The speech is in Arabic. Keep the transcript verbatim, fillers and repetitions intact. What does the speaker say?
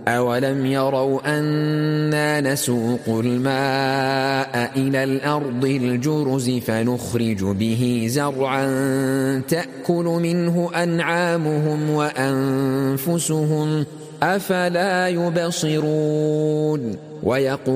أولم يروا أنا نسوق الماء إلى الأرض الجرز فنخرج به زرعا تأكل منه أنعامهم وأنفسهم أفلا يبصرون. ويقول